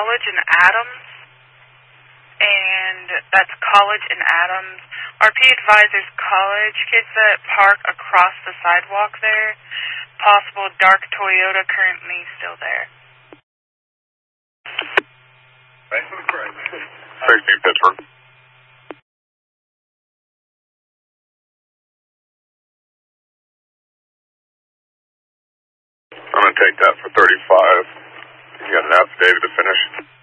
College and Adams, and that's College and Adams. RP advisors college kids that park across the sidewalk there. Possible dark Toyota currently still there. Thank you, Pittsburgh. I'm going to take that for 35. You got an affidavit to finish?